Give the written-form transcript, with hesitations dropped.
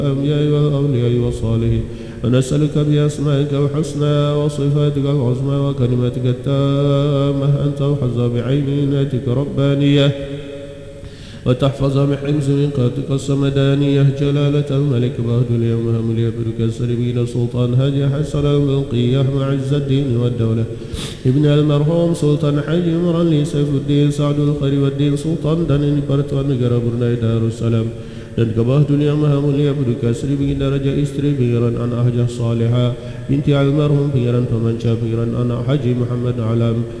الأنبياء والأولياء والصالحين، ونسألك بأسمائك الحسنى وصفاتك العظمى وكلماتك التامة أن تحفظ بعينيناتك ربانية وتحفظ بحفظ منقاتك الصمدانية جلالة الملك بهد اليوم هم ليبرك السلمين سلطان هادي حسن الملقية مع عز الدين والدولة ابن المرحوم سلطان حاج عمران لي سيف الدين سعد الخير والدين سلطان دنين برتوان قربنا دار السلام dan kebah dunia maha mulia berdikasri bagi daraja istri pengiran anak hajah salihah binti almarhum pengiran pemanca pengiran anak Haji Muhammad Alam